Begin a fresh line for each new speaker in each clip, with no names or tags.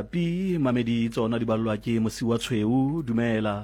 pi mamedi tsona di ballwa ke mosi wa tshweu dumela.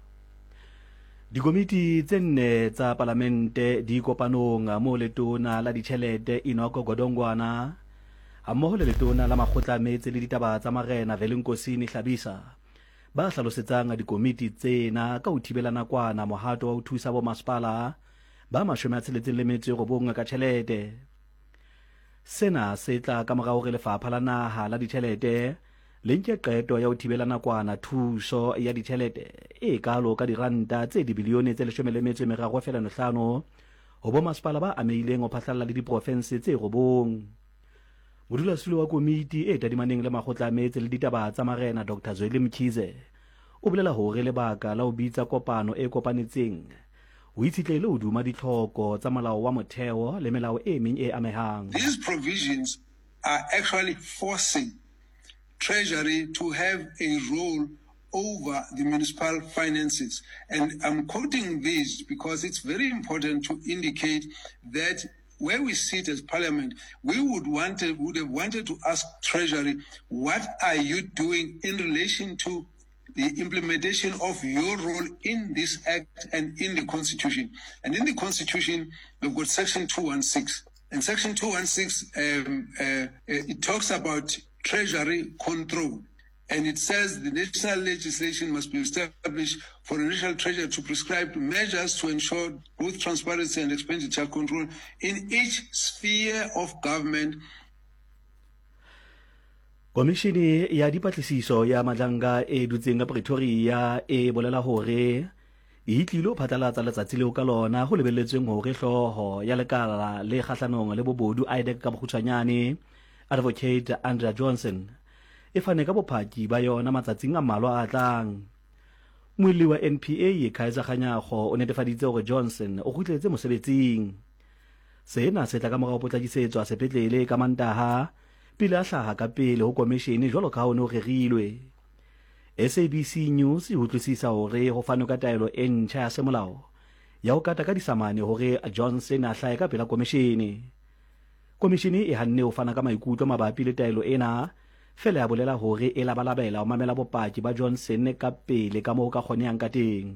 Dikomiti tse nne tsa parlamente di kopanong mo letona la ditjhelete Enoch Godongwana hammoho le letona la makgotla a metse le ditaba tsa marena Velenkosini Hlabisa ba hlalosetsang dikomiti tsena ka ho thibela nakwana mohato wa ho thusa bo masepala ba 69 ka tjhelete. Sena se tla ka morao re lefapha la naha la ditjhelete le nke qeto ya ho thibela nakwana thuso ya ditjhelete e kalo ka diranta tse dibilione tse 13.5 ho bo masepala ba ameileng ho phatlalla le diprofense tse 9. Modulasetulo wa komiti e tadimaneng le makgotla a metse le ditaba tsa marena Dr. Zweli Mkhize o bolela hore lebaka la ho bitsa kopano e kopanetseng ho itshitlehile ho duma ditlhoko tsa molao wa motheo le melao e meng e amehang.
These provisions are actually forcing Treasury to have a role over the municipal finances. And I'm quoting this because it's very important to indicate that where we sit as Parliament, we would have wanted to ask Treasury, what are you doing in relation to the implementation of your role in this Act and in the Constitution? And in the Constitution, we've got Section 216. And Section 216, it talks about Treasury control. And it says the national legislation must be established for the National Treasury to prescribe measures to ensure both transparency and expenditure control in each sphere of government.
Komishini ya dipatlisiso ya Madlanga e dutseng ka Pretoria e bolela hore e tlilo phatlalatsa letsatsi leo ka lona ho lebelletsweng hore hloho ya lekala le kgahlanong le bobodu IDEC ka bokgutshwanyane Advocate Andrea Johnson e fane ka bopaki ba yona matsatsing a mmalwa a tlang. Moeli wa NPA Kaiser Kganyago o netefaditse hore Johnson o kgutletse mosebetsing. Sena se tla ka morao potlakisetswa sepetlele ka Mantaha pele a hlaha ka pele ho komishene jwalo ka ho no rerilwe. SABC News e utlwisisa hore ho fane ka taelo e ntjha ya semolao ya ho kata ka disamane hore Johnson a hlahe ka pela komishene. Komishene e hanne ho fana ka maikutlo mabapi le taelo ena fela ya bolela hore e labalabela ho mamela bopaki ba Johnson ka pele ka moo ka kgonehang ka teng.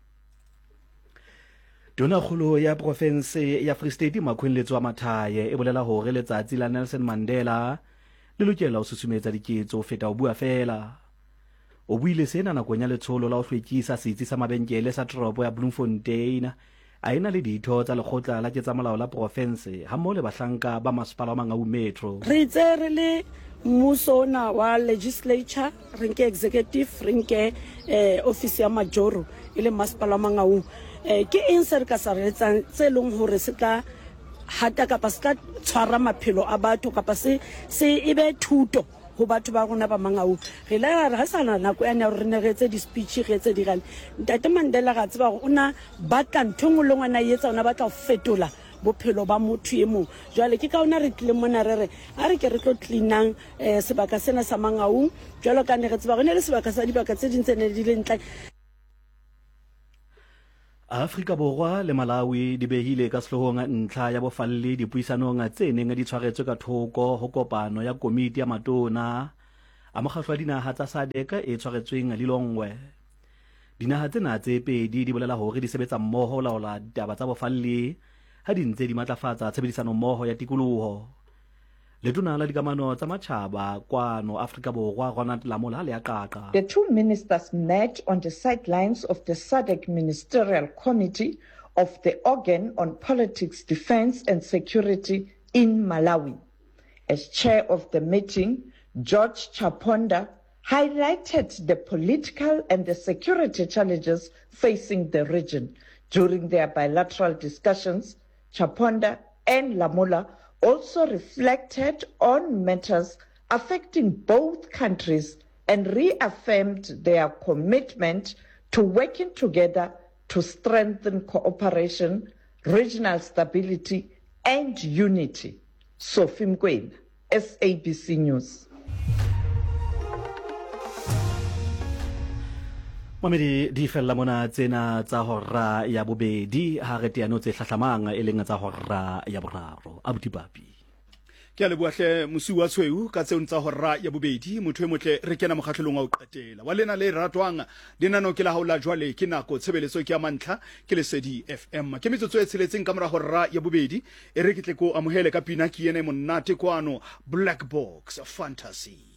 Tonakgolo ya province ya Free State Makhwenletso wa Mathaye e bolela hore letsatsi la Nelson Mandela le lokela ho susumetsa diketso ho feta ho bua fela. O buile sena nakong ya letsholo la ho hlwekisa setsi sa mabenkele sa toropo ya Bloemfontein a ena le ditho tsa lekgotla la ketsamolao la province hammoho le bahlanka ba masepala wa Mangaung Metro.
Re itse re le mmuso ona wa legislature re nke executive re nke office ya majoro e le masepala wa Mangaung. Ke eng se re ka sa re etsang tse leng hore se tla hata kapa se ka tshwara maphelo a batho kapa se ebe thuto ho batho ba rona ba Mangaung. Re la re hasana nako ya ne re ne re etse di speech re etse dirang Ntate Mandela ga tseba gore ona batla nthong le ngwana yetsa ona batla ho fetola bophelo ba motho e mong. Jwale ke ka ona re tlile mona re a re ke re tlo cleanang sebaka sena sa Mangaung jwalo ka ne re tseba re ne le sebaka sa dibaka tse ding tse ne di le ntle.
Afrika Borwa le Malawi di behile ka sehlohong ntlha ya bofalle dipuisanong tse neng di tshwaretswe ka thoko ho kopano ya komiti ya matona a mokgatlo wa dinaha tsa SADC e tshwaretsweng Lilongwe. Dinaha tsena tse pedi di bolela hore di sebetsa mmoho ho laola ditaba tsa bofalle ha di ntse di matlafatsa tshebedisano mmoho ya tikoloho. Letona la dikamano tsa matjhaba kwano Afrika Borwa Ronald Lamola le ya qaqa.
The two ministers met on the sidelines of the SADC Ministerial Committee of the Organ on Politics, Defense and Security in Malawi. As chair of the meeting, George Chaponda highlighted the political and the security challenges facing the region. During their bilateral discussions, Chaponda and Lamola also reflected on matters affecting both countries and reaffirmed their commitment to working together to strengthen cooperation, regional stability and unity. Sophie Mkwena, SABC News.
Mamedi di fella mona tsena tsa hora ya bobedi ha re teano tse hlahlamang e leng tsa hora ya boraro. Abuti papi. ke a leboahle mosi wa tshweu ka tseo ntsa hora ya bobedi motho e motle re kena mokgahlelong wa o qetela wa lena le ratwang lenano ke la haola jwale ke nako tshebeletso ke ya mantlha ke Lesedi FM ke metsotso e tsheletseng ka mora hora ya bobedi e re ke tle ko amohele ka pina ke ene monate kwano Black Box Fantasy.